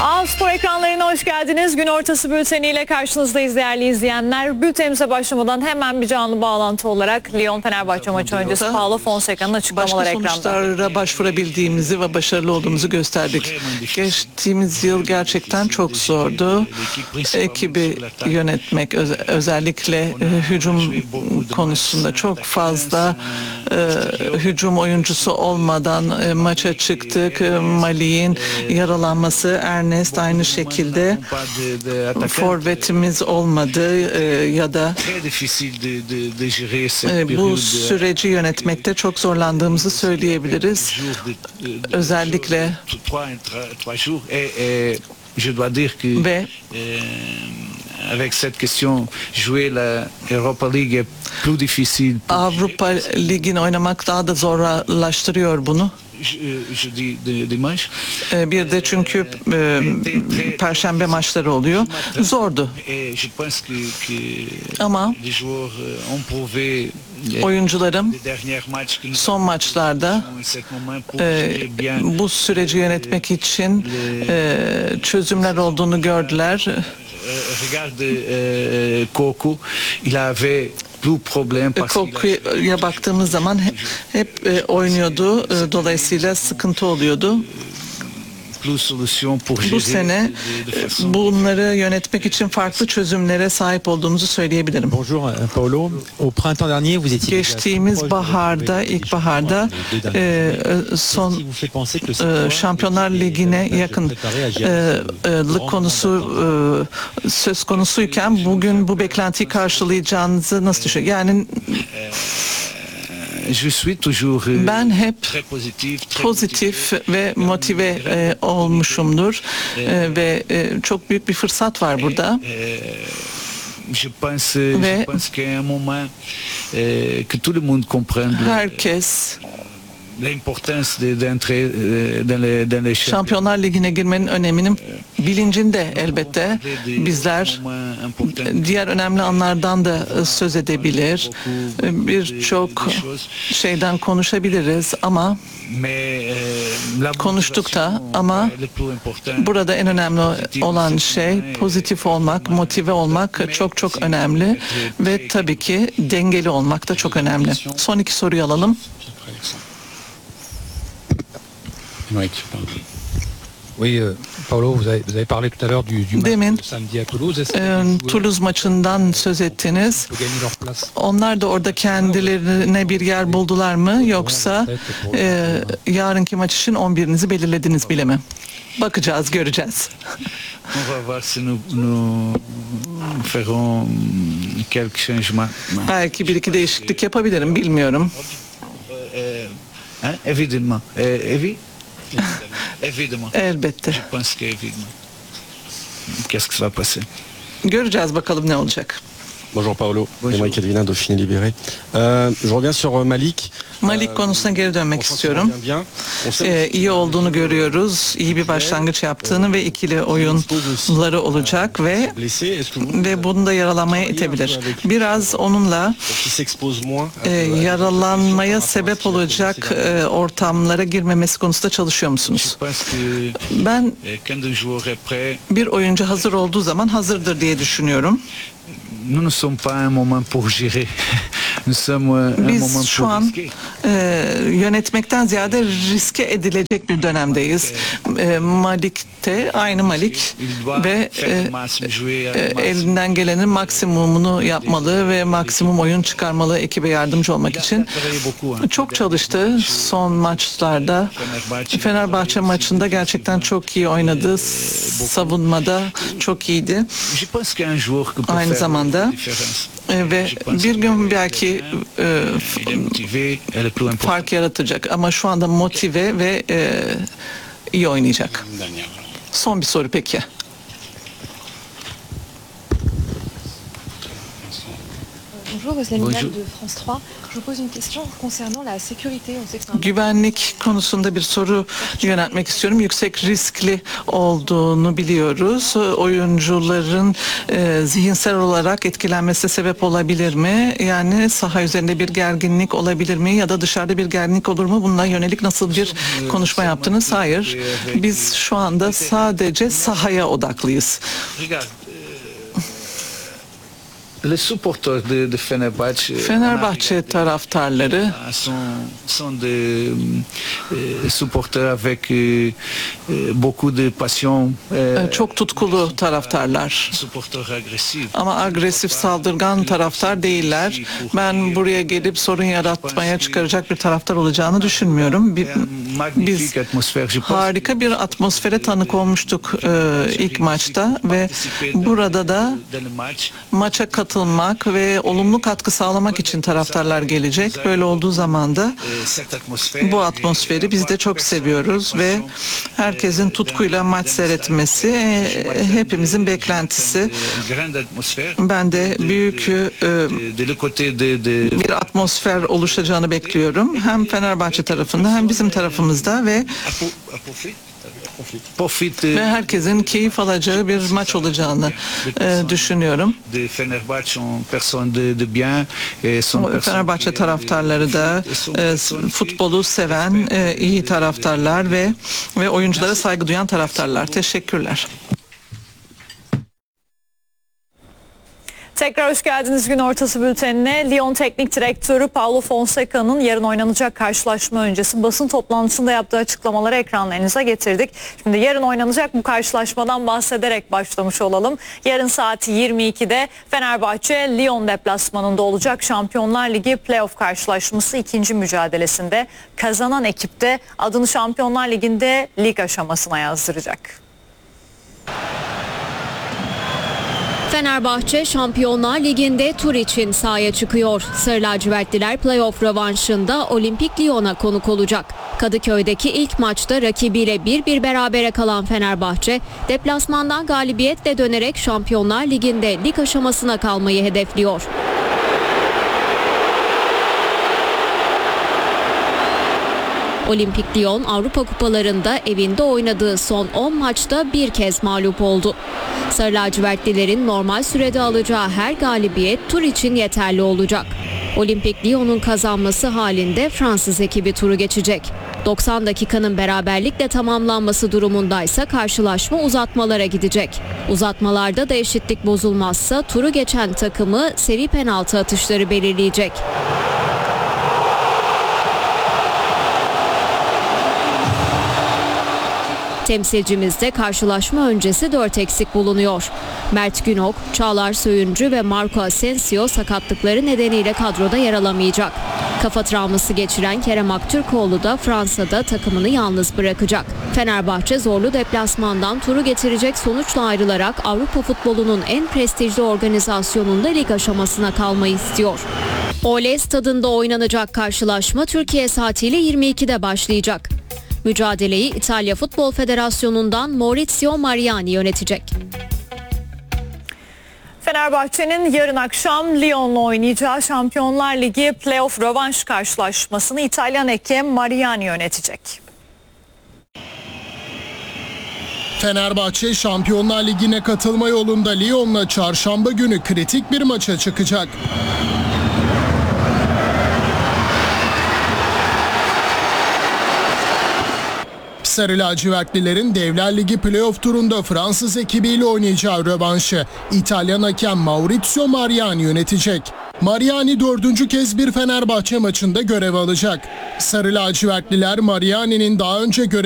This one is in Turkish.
A-Spor ekranlarına hoş geldiniz. Gün ortası bülteniyle karşınızdayız değerli izleyenler. Bültenimize başlamadan hemen bir canlı bağlantı olarak Lyon-Fenerbahçe maçı öncesi Paulo Fonseca'nın açıklamaları ekranda. Başka sonuçlara başvurabildiğimizi ve başarılı olduğumuzu gösterdik. Geçtiğimiz yıl gerçekten çok zordu. Ekibi yönetmek, özellikle hücum konusunda çok fazla hücum oyuncusu olmadan maça çıktık. Malik'in yaralanması, Ernest aynı şekilde, forvetimiz olmadı ya da bu süreci yönetmekte çok zorlandığımızı söyleyebiliriz. Özellikle ve avec cette question, jouer la Europa League est plus difficile. Avrupa Ligi'ni oynamak daha da zorlaştırıyor bunu. Bir de çünkü Perşembe maçları oluyor. Zordu. Ama oyuncularım son maçlarda bu süreci yönetmek için çözümler olduğunu gördüler. Koku'ya baktığımız zaman hep oynuyordu. Dolayısıyla sıkıntı oluyordu. Bu sene bunları yönetmek için farklı çözümlere sahip olduğumuzu söyleyebilirim. Bonjour Paulo. Au printemps dernier vous étiez geçtiğimiz baharda, ilkbaharda son Şampiyonlar Ligi'ne yakınlık konusu söz konusuyken bugün bu beklentiyi karşılayacağınızı nasıl düşünüyorsunuz? Yani ben hep pozitif ve motive olmuşumdur ve çok büyük bir fırsat var burada. Ve herkes Şampiyonlar Ligi'ne girmenin öneminin bilincinde elbette. Bizler diğer önemli anlardan da söz edebilir. Birçok şeyden konuşabiliriz ama konuştuk da ama burada en önemli olan şey pozitif olmak, motive olmak çok önemli ve tabii ki dengeli olmak da çok önemli. Son iki soruyu alalım. Oui, Paulo, vous avez parlé tout à l'heure du Demin match samedi à Toulouse. Toulouse maçından söz ettiniz. Onlar da orada kendilerine bir yer buldular mı yoksa yarınki maç için 11'inizi belirlediniz bile mi? Bakacağız, göreceğiz. Belki bir iki değişiklik yapabilirim, bilmiyorum. Évidemment. Évidemment. Elbette. Je pense qu'évidemment. Qu'est-ce qui va passer? Göreceğiz bakalım ne olacak. Bonjour Paolo, Émeric Edwina, Dauphiné Libéré. Je reviens sur Malik. Malik konusuna geri dönmek istiyorum. İyi olduğunu görüyoruz, iyi bir başlangıç yaptığını ve ikili oyunları olacak ve bunu da yaralanmaya itebilir. Biraz onunla yaralanmaya sebep olacak ortamlara girmemesi konusunda çalışıyor musunuz? Ben bir oyuncu hazır olduğu zaman hazırdır diye düşünüyorum. Nous ne sommes pas un moment pour gérer. Nous sommes un moment Biz şu pour an risquer. Yönetmekten ziyade riske edilecek bir dönemdeyiz. Malik de aynı Malik ve elinden gelenin maksimumunu yapmalı ve maksimum oyun çıkarmalı ekibe yardımcı olmak için. Çok çalıştı son maçlarda. Fenerbahçe maçında gerçekten çok iyi oynadı. Savunmada çok iyiydi. Aynı zamanda ve bir gün belki fark yaratacak ama şu anda motive ve iyi oynayacak. Son bir soru peki. Bonjour, Roselyne Mignal de France 3. Je vous pose une question concernant la sécurité. On sait que c'est un... Güvenlik konusunda bir soru yöneltmek istiyorum. Yüksek riskli olduğunu biliyoruz. Oyuncuların zihinsel olarak etkilenmesine sebep olabilir mi? Yani saha üzerinde bir gerginlik olabilir mi? Ya da dışarıda bir gerginlik olur mu? Bununla yönelik nasıl bir konuşma yaptınız? Hayır. Biz şu anda sadece sahaya odaklıyız. Fenerbahçe taraftarları sont des supporters avec beaucoup de passion. Çok tutkulu taraftarlar. Supporters agressifs. Ama agresif, saldırgan taraftar değiller. Ben buraya gelip sorun yaratmaya çıkaracak bir taraftar olacağını düşünmüyorum. Biz harika bir atmosfere tanık olmuştuk ilk maçta ve burada da maça katılmak ve olumlu katkı sağlamak için taraftarlar gelecek. Böyle olduğu zaman da bu atmosferi biz de çok seviyoruz ve herkesin tutkuyla maç seyretmesi hepimizin beklentisi. Ben de büyük bir atmosfer oluşacağını bekliyorum. Hem Fenerbahçe tarafında hem bizim tarafımızda ve herkesin keyif alacağı bir maç olacağını düşünüyorum. Fenerbahçe taraftarları da futbolu seven iyi taraftarlar ve oyunculara saygı duyan taraftarlar. Teşekkürler. Tekrar hoş geldiniz gün ortası bültenine. Lyon Teknik Direktörü Paulo Fonseca'nın yarın oynanacak karşılaşma öncesi basın toplantısında yaptığı açıklamaları ekranlarınıza getirdik. Şimdi yarın oynanacak bu karşılaşmadan bahsederek başlamış olalım. Yarın saat 22'de Fenerbahçe Lyon deplasmanında olacak. Şampiyonlar Ligi playoff karşılaşması ikinci mücadelesinde kazanan ekipte adını Şampiyonlar Ligi'nde lig aşamasına yazdıracak. Fenerbahçe Şampiyonlar Ligi'nde tur için sahaya çıkıyor. Sarı lacivertliler playoff rövanşında Olimpik Lyon'a konuk olacak. Kadıköy'deki ilk maçta rakibiyle 1-1 berabere kalan Fenerbahçe, deplasmandan galibiyetle dönerek Şampiyonlar Ligi'nde lig aşamasına kalmayı hedefliyor. Olimpik Lyon Avrupa Kupalarında evinde oynadığı son 10 maçta bir kez mağlup oldu. Sarı lacivertlilerin normal sürede alacağı her galibiyet tur için yeterli olacak. Olimpik Lyon'un kazanması halinde Fransız ekibi turu geçecek. 90 dakikanın beraberlikle tamamlanması durumundaysa karşılaşma uzatmalara gidecek. Uzatmalarda da eşitlik bozulmazsa turu geçen takımı seri penaltı atışları belirleyecek. Temsilcimizde karşılaşma öncesi 4 eksik bulunuyor. Mert Günok, Çağlar Söyüncü ve Marco Asensio sakatlıkları nedeniyle kadroda yer alamayacak. Kafa travması geçiren Kerem Aktürkoğlu da Fransa'da takımını yalnız bırakacak. Fenerbahçe zorlu deplasmandan turu getirecek sonuçla ayrılarak Avrupa futbolunun en prestijli organizasyonunda lig aşamasına kalmayı istiyor. Oley Stadı'nda oynanacak karşılaşma Türkiye saatiyle 22'de başlayacak. Mücadeleyi İtalya Futbol Federasyonu'ndan Maurizio Mariani yönetecek. Fenerbahçe'nin yarın akşam Lyon'la oynayacağı Şampiyonlar Ligi playoff rövanş karşılaşmasını İtalyan hakem Mariani yönetecek. Fenerbahçe Şampiyonlar Ligi'ne katılma yolunda Lyon'la çarşamba günü kritik bir maça çıkacak. Sarı lacivertlilerin Devler Ligi playoff turunda Fransız ekibiyle oynayacağı rövanşı İtalyan hakem Maurizio Mariani yönetecek. Mariani 4. kez bir Fenerbahçe maçında görev alacak. Sarı lacivertliler Mariani'nin daha önce görev